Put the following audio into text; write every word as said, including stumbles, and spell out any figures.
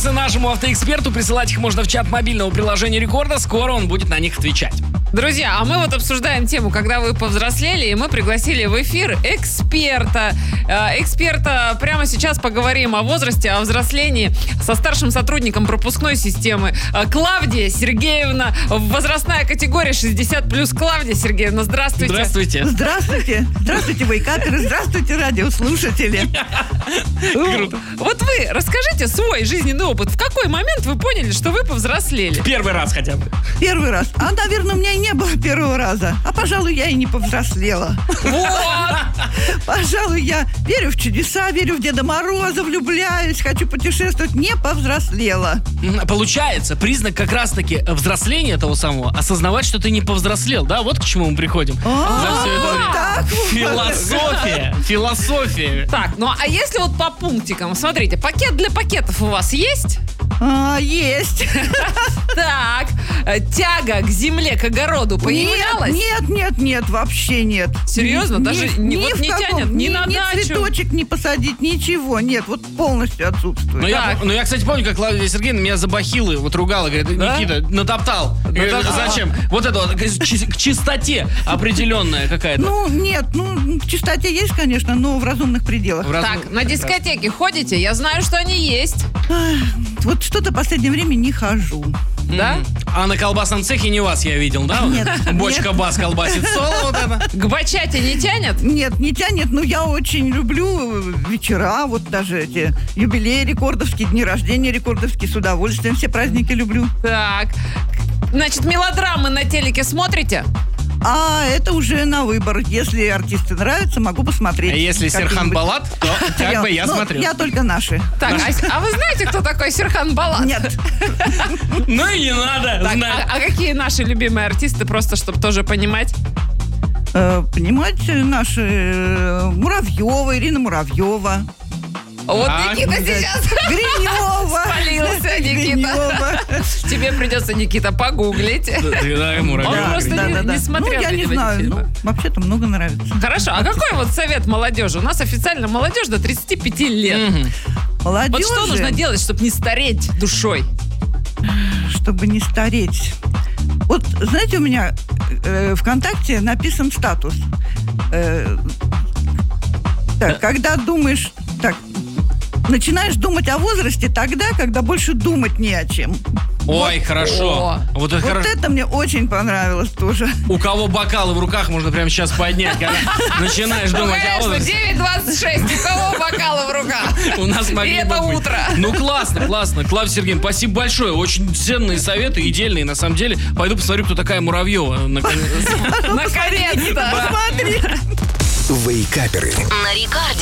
вопросы нашему автоэксперту. Присылать их можно в чат мобильного приложения Рекорда. Скоро он будет на них отвечать. Друзья, а мы вот обсуждаем тему, когда вы повзрослели, и мы пригласили в эфир эксперта. Э, эксперта, прямо сейчас поговорим о возрасте, о взрослении со старшим сотрудником пропускной системы. Э, Клавдия Сергеевна, возрастная категория шестьдесят плюс. Клавдия Сергеевна, здравствуйте. Здравствуйте. Здравствуйте. Здравствуйте, вейкаперы. Здравствуйте, радиослушатели. Круто. Вот вы расскажите свой жизненный опыт. В какой момент вы поняли, что вы повзрослели? Первый раз хотя бы. Первый раз. А, наверное, у меня и не было первого раза. А, пожалуй, я и не повзрослела. Вот! Пожалуй, я верю в чудеса, верю в Деда Мороза, влюбляюсь, хочу путешествовать. Не повзрослела. Получается, признак как раз-таки взросления того самого, осознавать, что ты не повзрослел, да? Вот к чему мы приходим. А, За все это время. так вот. Философия. Философия. Так, ну а если вот по пунктикам, смотрите, пакет для пакетов у вас есть? А, есть. Так, э, тяга к земле, к огороду появлялась? Нет, нет, нет, вообще нет. Серьезно? Ни- Даже ни- не- ни вот в не каком- тянет ни на ни дачу? цветочек не посадить, ничего. Нет, вот полностью отсутствует. Ну я, Так. ну, я, кстати, помню, как Клавдия Сергеевна меня за бахилы вот ругала, говорит, Да? Никита, натоптал. Я говорю, Натоптал. зачем? Вот это вот, к, чи- к чистоте определенная какая-то. Ну, нет, ну, в чистоте есть, конечно, но в разумных пределах. В раз- Так, на дискотеке ходите? Я знаю, что они есть. Вот что-то в последнее время не хожу. Да? А на колбасном цехе не вас я видел, да? Нет, Бочка бас колбасит соло вот это. К бачате не тянет? Нет, не тянет, но я очень люблю вечера, вот даже эти юбилеи рекордовские, дни рождения рекордовские, с удовольствием все праздники люблю. Так, значит, мелодрамы на телеке смотрите? А это уже на выбор. Если артисты нравятся, могу посмотреть. А если Серхан какие-нибудь. Балат, то как бы я Ну, смотрю. Я только наши. Так, а, а вы знаете, кто такой Серхан Балат? Нет. Ну и не надо Так, знать. а, а какие наши любимые артисты, просто чтобы тоже понимать? Э, Понимаете, наши э, Муравьева, Ирина Муравьева. Вот А, Никита сейчас Гринева. спалился, Никита. Гринева. Тебе придется, Никита, погуглить. Да, Муравьев. Он просто Да, не- да, да. не смотрел, Ну, я не видимо, эти знаю. фильмы. Ну, вообще-то много нравится. Хорошо, а какой вот совет молодежи? У нас официально молодежь до тридцати пяти лет. Мгм. Молодежи, Вот что нужно делать, чтобы не стареть душой? чтобы не стареть. Вот, знаете, у меня э, ВКонтакте написан статус. Э, так, когда думаешь... Так, начинаешь думать о возрасте тогда, когда больше думать не о чем. Ой, хорошо. О. Вот это Вот хорошо. это мне очень понравилось тоже. У кого бокалы в руках, можно прямо сейчас поднять, когда начинаешь Ну, думать о конечно, возрасте. девять двадцать шесть. У кого бокалы в руках? У нас И могли это бы быть. утро. Ну, классно, классно. Клавдия Сергеевна, спасибо большое. Очень ценные советы и дельные, на самом деле. Пойду посмотрю, кто такая Муравьева. наконец. Наконец-то. Посмотри. Вейкаперы. На Рекорде.